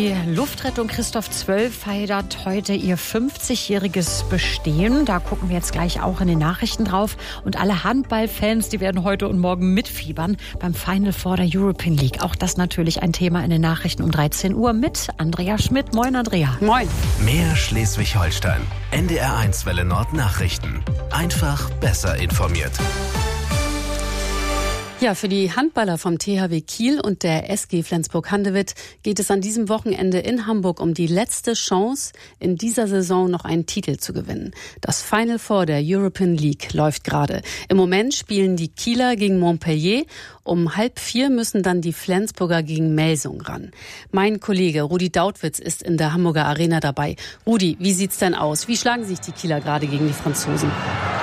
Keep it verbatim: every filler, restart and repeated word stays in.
Die Luftrettung Christoph zwölf feiert heute ihr fünfzigjähriges Bestehen. Da gucken wir jetzt gleich auch in den Nachrichten drauf. Und alle Handballfans, die werden heute und morgen mitfiebern beim Final Four der European League. Auch das natürlich ein Thema in den Nachrichten um dreizehn Uhr mit Andrea Schmidt. Moin, Andrea. Moin. Mehr Schleswig-Holstein. N D R eins Welle Nord Nachrichten. Einfach besser informiert. Ja, für die Handballer vom T H W Kiel und der S G Flensburg-Handewitt geht es an diesem Wochenende in Hamburg um die letzte Chance, in dieser Saison noch einen Titel zu gewinnen. Das Final Four der European League läuft gerade. Im Moment spielen die Kieler gegen Montpellier. Um halb vier müssen dann die Flensburger gegen Melsung ran. Mein Kollege Rudi Dautwitz ist in der Hamburger Arena dabei. Rudi, wie sieht's denn aus? Wie schlagen sich die Kieler gerade gegen die Franzosen?